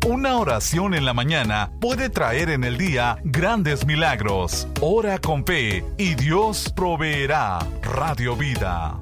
Una oración en la mañana puede traer en el día grandes milagros. Ora con fe y Dios proveerá. Radio Vida.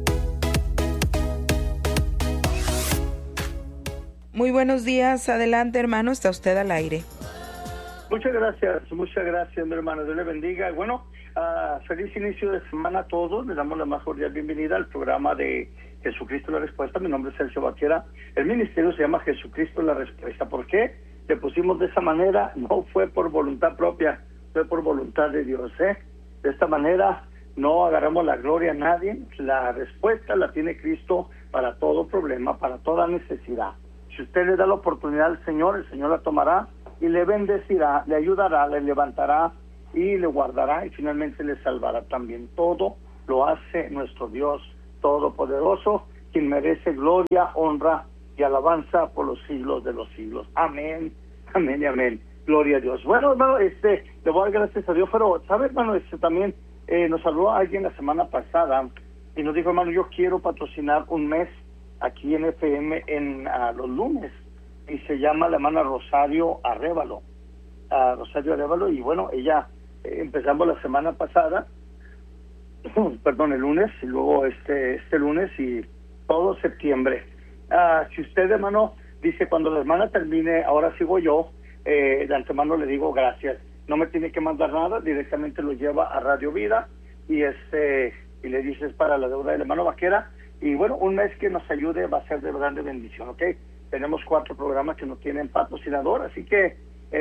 Muy buenos días. Adelante, hermano. Está usted al aire. Muchas gracias, mi hermano. Dios le bendiga. Y bueno, feliz inicio de semana a todos. Le damos la más cordial bienvenida al programa de Jesucristo la Respuesta. Mi nombre es Sergio Vaquera. El ministerio se llama Jesucristo la Respuesta. ¿Por qué le pusimos de esa manera? No fue por voluntad propia, fue por voluntad de Dios. De esta manera no agarramos la gloria a nadie. La respuesta la tiene Cristo para todo problema, para toda necesidad. Si usted le da la oportunidad al Señor, el Señor la tomará y le bendecirá, le ayudará, le levantará y le guardará y finalmente le salvará también. Todo lo hace nuestro Dios Todopoderoso, quien merece gloria, honra y alabanza por los siglos de los siglos. Amén, amén y amén. Gloria a Dios. Bueno, hermano, le voy a dar gracias a Dios, pero, ¿sabe, hermano? También nos habló alguien la semana pasada y nos dijo, hermano, yo quiero patrocinar un mes aquí en FM en los lunes, y se llama la hermana Rosario Arévalo. Y bueno, ella empezamos la semana pasada, el lunes, y luego este lunes y todo septiembre. Si usted, hermano, dice, cuando la hermana termine, ahora sigo yo, de antemano le digo gracias. No me tiene que mandar nada, directamente lo lleva a Radio Vida, y le dice, es para la deuda del hermano Vaquera. Y bueno, un mes que nos ayude va a ser de grande bendición, ¿ok? Tenemos 4 programas que no tienen patrocinador, así que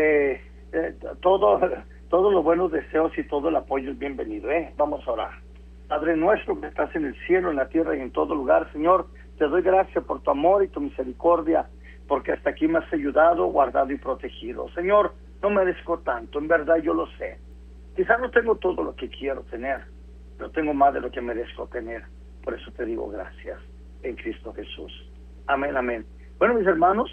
todos los buenos deseos y todo el apoyo es bienvenido, Vamos a orar. Padre nuestro que estás en el cielo, en la tierra y en todo lugar, Señor, te doy gracias por tu amor y tu misericordia, porque hasta aquí me has ayudado, guardado y protegido. Señor, no merezco tanto, en verdad yo lo sé. Quizás no tengo todo lo que quiero tener, pero tengo más de lo que merezco tener. Por eso te digo gracias en Cristo Jesús. Amén, amén. Bueno, mis hermanos,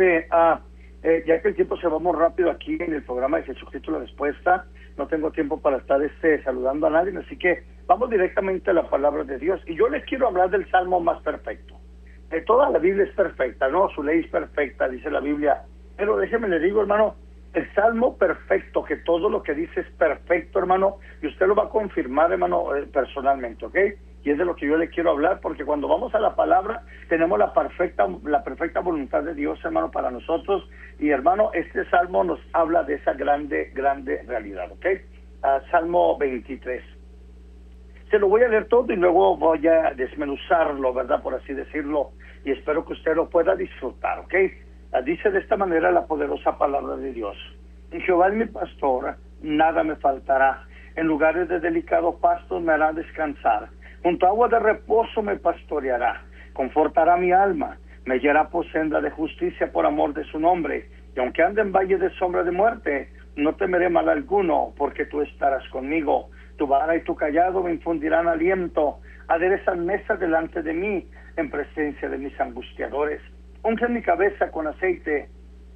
ya que el tiempo se va muy rápido aquí en el programa de Jesucristo la Respuesta, no tengo tiempo para estar saludando a nadie, así que vamos directamente a la palabra de Dios. Y yo les quiero hablar del salmo más perfecto. Toda la Biblia es perfecta, ¿no? Su ley es perfecta, dice la Biblia. Pero déjeme le digo, hermano, el salmo perfecto, que todo lo que dice es perfecto, hermano, y usted lo va a confirmar, hermano, personalmente, ¿ok? Y es de lo que yo le quiero hablar, porque cuando vamos a la palabra, tenemos la perfecta voluntad de Dios, hermano, para nosotros. Y, hermano, este salmo nos habla de esa grande realidad, ¿ok? Salmo 23. Se lo voy a leer todo y luego voy a desmenuzarlo, ¿verdad? Por así decirlo, y espero que usted lo pueda disfrutar, ¿ok? Dice de esta manera la poderosa palabra de Dios. Jehová es mi pastor, nada me faltará. En lugares de delicado pasto me hará descansar. Junto a agua de reposo me pastoreará. Confortará mi alma. Me guiará por senda de justicia por amor de su nombre. Y aunque ande en valle de sombra de muerte, no temeré mal alguno, porque tú estarás conmigo. Tu vara y tu callado me infundirán aliento. Aderezan mesa delante de mí, en presencia de mis angustiadores. Unge mi cabeza con aceite,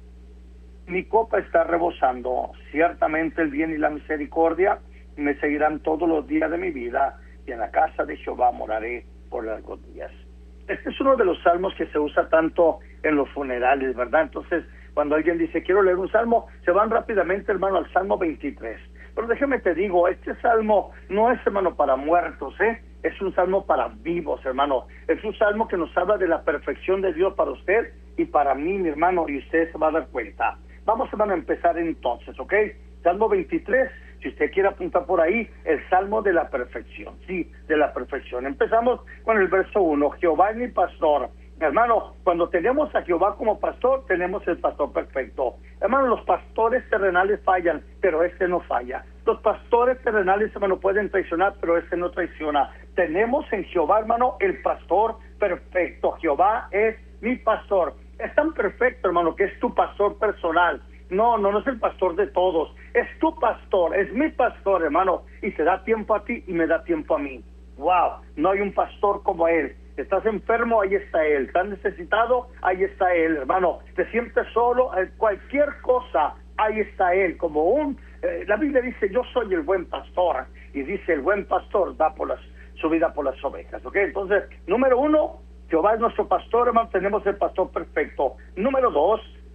mi copa está rebosando. Ciertamente el bien y la misericordia me seguirán todos los días de mi vida, y en la casa de Jehová moraré por largos días. Este es uno de los salmos que se usa tanto en los funerales, ¿verdad? Entonces, cuando alguien dice, quiero leer un salmo, se van rápidamente, hermano, al Salmo 23. Pero déjame te digo, este salmo no es, hermano, para muertos, Es un salmo para vivos, hermano. Es un salmo que nos habla de la perfección de Dios para usted y para mí, mi hermano, y usted se va a dar cuenta. Vamos, hermano, a empezar entonces, ¿ok? Salmo 23, si usted quiere apuntar por ahí, el salmo de la perfección, sí, de la perfección. Empezamos con el verso 1, Jehová es mi pastor. Hermano, cuando tenemos a Jehová como pastor, tenemos el pastor perfecto. Hermano, los pastores terrenales fallan, pero este no falla. Los pastores terrenales, hermano, pueden traicionar, pero este no traiciona. Tenemos en Jehová, hermano, el pastor perfecto. Jehová es mi pastor. Es tan perfecto, hermano, que es tu pastor personal. No es el pastor de todos. Es tu pastor, es mi pastor, hermano. Y te da tiempo a ti y me da tiempo a mí. ¡Wow! No hay un pastor como él. Estás enfermo, ahí está él. Estás necesitado, ahí está él, hermano. Te sientes solo, cualquier cosa, ahí está él. La Biblia dice, yo soy el buen pastor. Y dice, el buen pastor da su vida por las ovejas. ¿Ok? Entonces, número 1, Jehová es nuestro pastor, hermano. Tenemos el pastor perfecto. Número 2,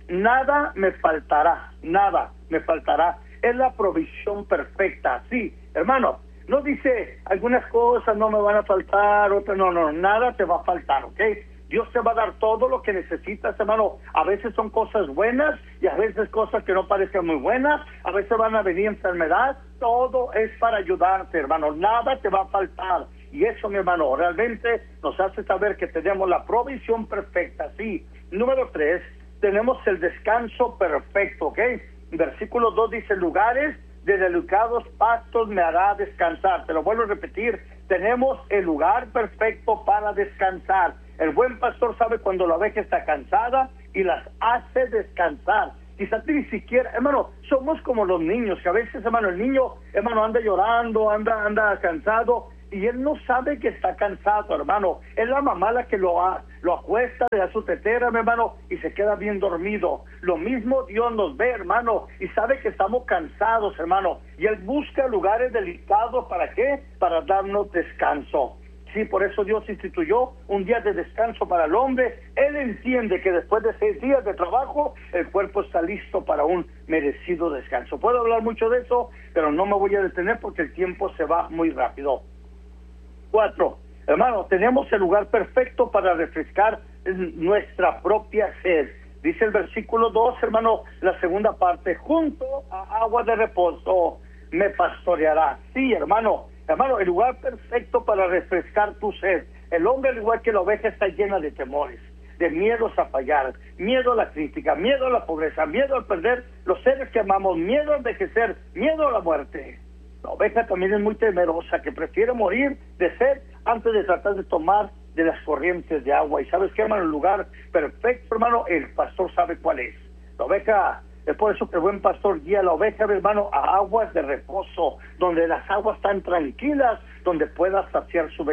nada me faltará, nada me faltará. Es la provisión perfecta, sí, hermano. No dice algunas cosas no me van a faltar, otras no, nada te va a faltar, ¿ok? Dios te va a dar todo lo que necesitas, hermano. A veces son cosas buenas y a veces cosas que no parecen muy buenas. A veces van a venir enfermedad. Todo es para ayudarte, hermano. Nada te va a faltar. Y eso, mi hermano, realmente nos hace saber que tenemos la provisión perfecta, sí. Número 3, tenemos el descanso perfecto, ¿ok? Versículo 2 dice, lugares de delicados pastos me hará descansar. Te lo vuelvo a repetir, tenemos el lugar perfecto para descansar. El buen pastor sabe cuando la oveja está cansada y las hace descansar. Quizás ni siquiera, hermano, somos como los niños, que a veces, hermano, el niño, hermano, anda llorando, anda cansado, y él no sabe que está cansado, hermano. Es la mamá la que lo acuesta, le da su tetera, mi hermano, y se queda bien dormido. Lo mismo Dios nos ve, hermano, y sabe que estamos cansados, hermano, y Él busca lugares delicados, ¿para qué? Para darnos descanso. Sí, por eso Dios instituyó un día de descanso para el hombre. Él entiende que después de 6 días de trabajo, el cuerpo está listo para un merecido descanso. Puedo hablar mucho de eso, pero no me voy a detener porque el tiempo se va muy rápido. 4, hermano, tenemos el lugar perfecto para refrescar nuestra propia sed. Dice el versículo 2, hermano, la segunda parte, junto a agua de reposo me pastoreará. Sí, hermano, el lugar perfecto para refrescar tu sed. El hombre, al igual que la oveja, está llena de temores, de miedos a fallar, miedo a la crítica, miedo a la pobreza, miedo a perder los seres que amamos, miedo a envejecer, miedo a la muerte. La oveja también es muy temerosa, que prefiere morir de sed antes de tratar de tomar de las corrientes de agua. ¿Y sabes qué, hermano? El lugar perfecto, hermano, el pastor sabe cuál es. La oveja, es por eso que el buen pastor guía a la oveja, hermano, a aguas de reposo, donde las aguas están tranquilas, donde pueda saciar su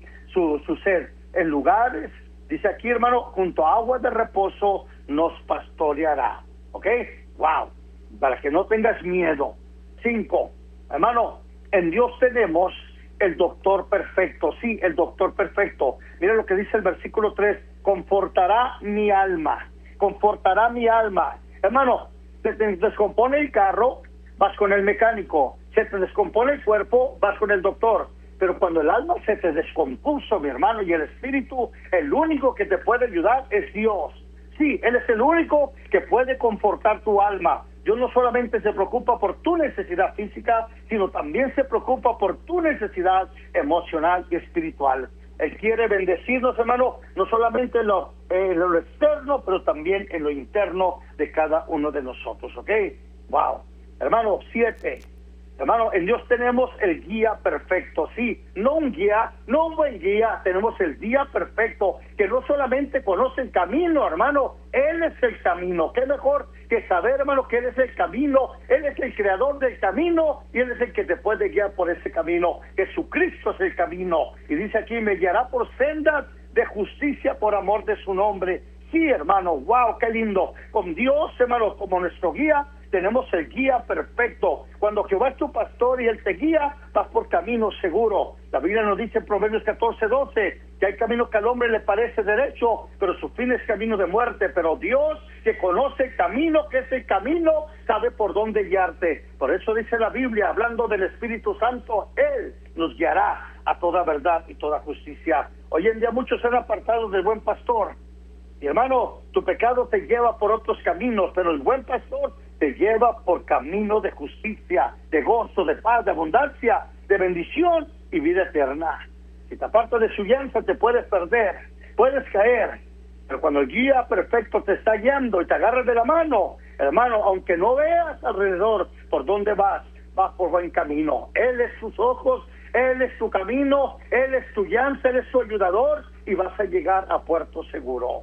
sed. En lugares, dice aquí, hermano, junto a aguas de reposo nos pastoreará. ¿Ok? ¡Wow! Para que no tengas miedo. 5, hermano, en Dios tenemos el doctor perfecto. Sí, el doctor perfecto. Mira lo que dice el versículo 3. Confortará mi alma. Confortará mi alma. Hermano, se te descompone el carro, vas con el mecánico. Se te descompone el cuerpo, vas con el doctor. Pero cuando el alma se te descompuso, mi hermano, y el espíritu, el único que te puede ayudar es Dios. Sí, Él es el único que puede confortar tu alma. Dios no solamente se preocupa por tu necesidad física, sino también se preocupa por tu necesidad emocional y espiritual. Él quiere bendecirnos, hermano, no solamente en lo externo, pero también en lo interno de cada uno de nosotros, ¿ok? Wow. Hermano, 7. Hermano, en Dios tenemos el guía perfecto, sí, no un guía, no un buen guía, tenemos el guía perfecto, que no solamente conoce el camino, hermano, Él es el camino. Qué mejor que saber, hermano, que Él es el camino, Él es el creador del camino, y Él es el que te puede guiar por ese camino. Jesucristo es el camino, y dice aquí, me guiará por sendas de justicia por amor de su nombre. Sí, hermano, wow, qué lindo. Con Dios, hermano, como nuestro guía, tenemos el guía perfecto. Cuando Jehová es tu pastor y Él te guía, vas por camino seguro. La Biblia nos dice en Proverbios 14:12 que hay camino que al hombre le parece derecho, pero su fin es camino de muerte. Pero Dios, que conoce el camino, que es el camino, sabe por dónde guiarte. Por eso dice la Biblia, hablando del Espíritu Santo, Él nos guiará a toda verdad y toda justicia. Hoy en día muchos se han apartado del buen pastor. Y hermano, tu pecado te lleva por otros caminos, pero el buen pastor te lleva por camino de justicia, de gozo, de paz, de abundancia, de bendición y vida eterna. Si te apartas de su guianza, te puedes perder, puedes caer, pero cuando el guía perfecto te está guiando y te agarras de la mano, hermano, aunque no veas alrededor por dónde vas por buen camino. Él es tus ojos, Él es tu camino, Él es tu guianza, Él es tu ayudador, y vas a llegar a puerto seguro.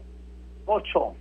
8.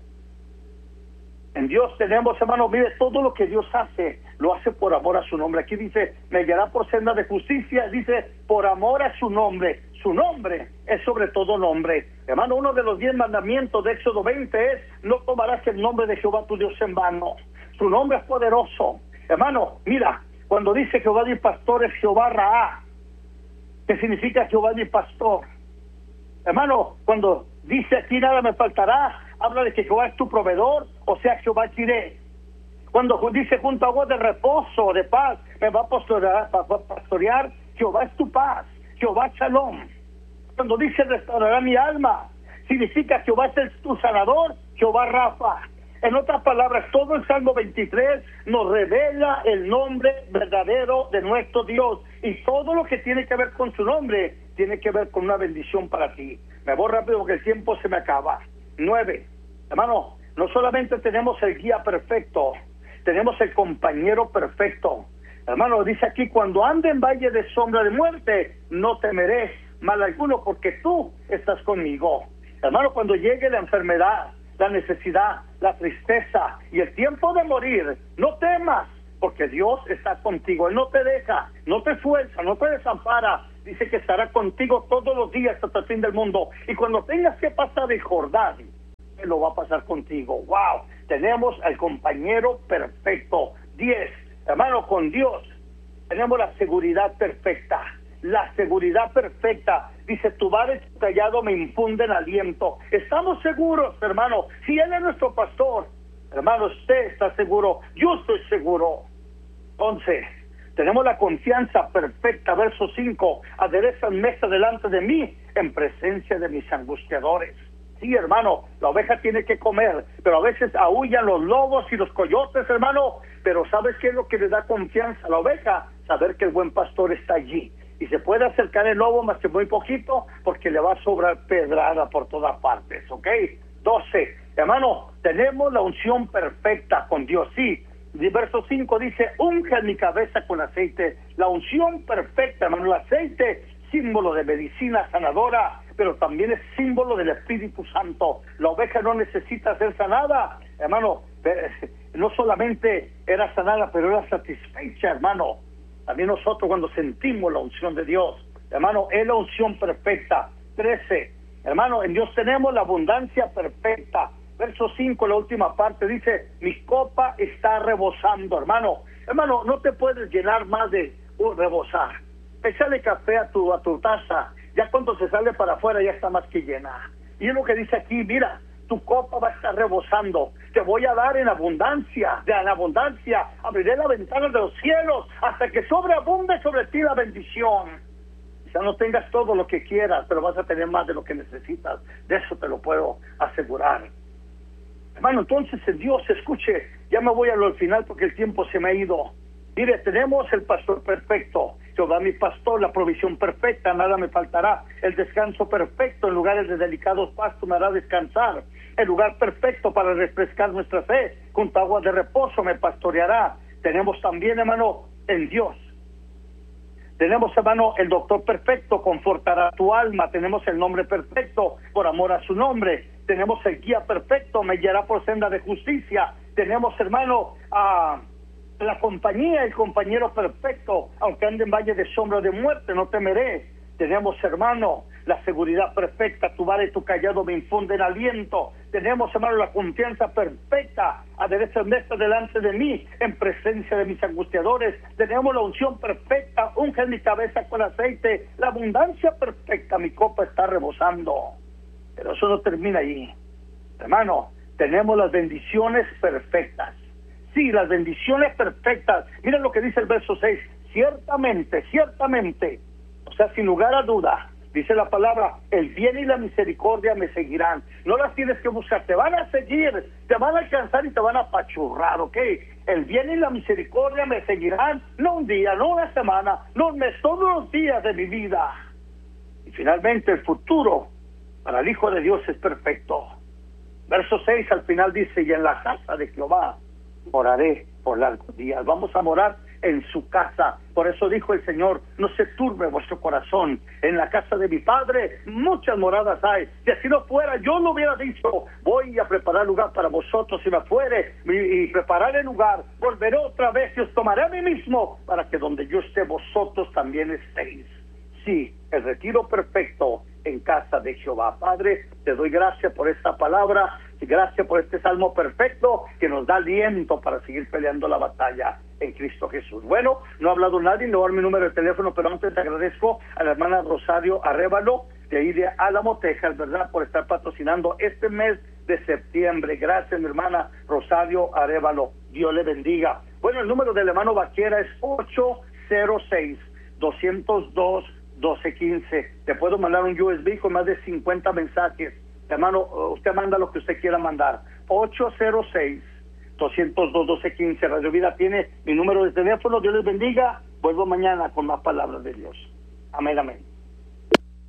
En Dios tenemos, hermano, mire, todo lo que Dios hace, lo hace por amor a su nombre. Aquí dice, me guiará por senda de justicia, dice, por amor a su nombre. Su nombre es sobre todo nombre. Hermano, uno de los 10 mandamientos de Éxodo 20 es, no tomarás el nombre de Jehová tu Dios en vano. Su nombre es poderoso. Hermano, mira, cuando dice Jehová mi pastor es Jehová Raá, ¿qué significa Jehová mi pastor? Hermano, cuando dice aquí nada me faltará, habla de que Jehová es tu proveedor, o sea, Jehová Jireh. Cuando dice junto a aguas de reposo, de paz, me va a pastorear, Jehová es tu paz, Jehová Shalom. Cuando dice restaurará mi alma, significa Jehová es tu sanador, Jehová Rafa. En otras palabras, todo el Salmo 23 nos revela el nombre verdadero de nuestro Dios, y todo lo que tiene que ver con su nombre tiene que ver con una bendición para ti. Me voy rápido porque el tiempo se me acaba. 9. Hermano, no solamente tenemos el guía perfecto, tenemos el compañero perfecto. Hermano, dice aquí, cuando ande en valle de sombra de muerte, no temeré mal alguno, porque tú estás conmigo. Hermano, cuando llegue la enfermedad, la necesidad, la tristeza y el tiempo de morir, no temas, porque Dios está contigo. Él no te deja, no te suelta, no te desampara. Dice que estará contigo todos los días hasta el fin del mundo. Y cuando tengas que pasar el Jordán, Él lo va a pasar contigo. ¡Wow! Tenemos al compañero perfecto. 10. Hermano, con Dios tenemos la seguridad perfecta. La seguridad perfecta. Dice, tu vara y tu callado me infunden aliento. Estamos seguros, hermano. Si Él es nuestro pastor, hermano, usted está seguro. Yo estoy seguro. 11. Tenemos la confianza perfecta. Verso 5. Aderezan mesa delante de mí en presencia de mis angustiadores. Sí, hermano, la oveja tiene que comer, pero a veces aúllan los lobos y los coyotes, hermano. Pero ¿sabes qué es lo que le da confianza a la oveja? Saber que el buen pastor está allí. Y se puede acercar el lobo más que muy poquito, porque le va a sobrar pedrada por todas partes, ¿ok? 12. Hermano, tenemos la unción perfecta con Dios, sí. Verso 5 dice, unge mi cabeza con aceite. La unción perfecta, hermano, el aceite, símbolo de medicina sanadora, pero también es símbolo del Espíritu Santo. La oveja no necesita ser sanada, hermano. No solamente era sanada, pero era satisfecha, hermano. También nosotros cuando sentimos la unción de Dios, hermano, es la unción perfecta. 13. Hermano, en Dios tenemos la abundancia perfecta. Verso 5, la última parte, dice, mi copa está rebosando, hermano. Hermano, no te puedes llenar más de rebosar. Échale café a tu taza. Ya cuando se sale para afuera ya está más que llena. Y es lo que dice aquí, mira, tu copa va a estar rebosando. Te voy a dar en abundancia, abriré la ventana de los cielos hasta que sobreabunde sobre ti la bendición. Ya no tengas todo lo que quieras, pero vas a tener más de lo que necesitas. De eso te lo puedo asegurar. Hermano, entonces en Dios, escuche, ya me voy a lo al final porque el tiempo se me ha ido. Mire, tenemos el pastor perfecto, Jehová mi pastor, la provisión perfecta, nada me faltará. El descanso perfecto, en lugares de delicados pastos me hará descansar. El lugar perfecto para refrescar nuestra fe, junto a aguas de reposo me pastoreará. Tenemos también, hermano, en Dios. Tenemos, hermano, el doctor perfecto, confortará tu alma. Tenemos el nombre perfecto, por amor a su nombre. Tenemos el guía perfecto, me guiará por senda de justicia. Tenemos, hermano, la compañía, el compañero perfecto, aunque ande en valle de sombra de muerte, no temeré. Tenemos, hermano, la seguridad perfecta, tu vara y tu callado me infunden aliento. Tenemos, hermano, la confianza perfecta, adereza mesa delante de mí, en presencia de mis angustiadores. Tenemos la unción perfecta, unge mi cabeza con aceite, la abundancia perfecta, mi copa está rebosando. Pero eso no termina ahí, hermano. Tenemos las bendiciones perfectas. Sí, las bendiciones perfectas. Miren lo que dice el verso 6. Ciertamente, o sea, sin lugar a duda, dice la palabra, el bien y la misericordia me seguirán. No las tienes que buscar, te van a seguir, te van a alcanzar y te van a apachurrar, ¿ok? El bien y la misericordia me seguirán, no un día, no una semana, no un mes, todos los días de mi vida. Y finalmente el futuro para el Hijo de Dios es perfecto. Verso 6 al final dice, y en la casa de Jehová moraré por largos días. Vamos a morar en su casa. Por eso dijo el Señor, no se turbe vuestro corazón. En la casa de mi Padre muchas moradas hay. Si así no fuera, yo lo hubiera dicho, voy a preparar lugar para vosotros. Si me fuere y prepararé lugar, volveré otra vez y os tomaré a mí mismo, para que donde yo esté, vosotros también estéis. Sí, el retiro perfecto en casa de Jehová. Padre, te doy gracias por esta palabra y gracias por este salmo perfecto que nos da aliento para seguir peleando la batalla en Cristo Jesús. Bueno, no ha hablado nadie, no voy a dar mi número de teléfono, pero antes te agradezco a la hermana Rosario Arévalo de ahí de Álamo, Texas, ¿verdad?, por estar patrocinando este mes de septiembre. Gracias, mi hermana Rosario Arévalo. Dios le bendiga. Bueno, el número del hermano Vaquera es 806-202-1215. Te puedo mandar un USB con más de 50 mensajes. Hermano, usted manda lo que usted quiera mandar. 806-202-1215. Radio Vida tiene mi número de teléfono. Dios les bendiga. Vuelvo mañana con más palabras de Dios. Amén, amén.